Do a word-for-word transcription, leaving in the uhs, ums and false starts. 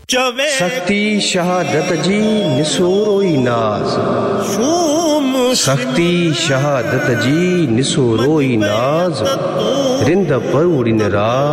सख्ती शहादत जी निसोरोई नाज, सख्ती शहादत जी निसोरोई नाज, रिंद पर उड़िन राज।